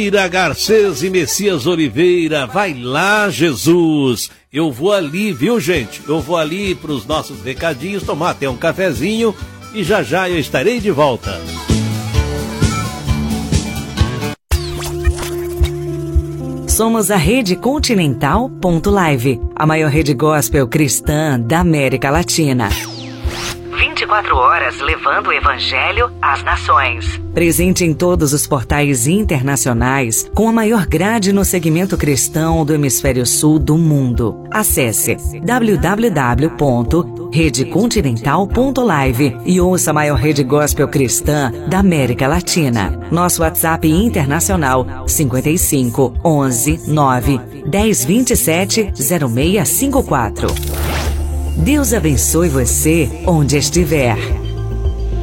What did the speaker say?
Ira Garcês e Messias Oliveira, vai lá, Jesus. Eu vou ali, viu, gente? Eu vou ali para os nossos recadinhos, tomar até um cafezinho e já já eu estarei de volta. Somos a Rede Continental.live, a maior rede gospel cristã da América Latina. 24 horas levando o Evangelho às nações. Presente em todos os portais internacionais, com a maior grade no segmento cristão do hemisfério sul do mundo. Acesse www.redecontinental.live e ouça a maior rede gospel cristã da América Latina. Nosso WhatsApp internacional 55 11 9 10 27 0654. Deus abençoe você onde estiver.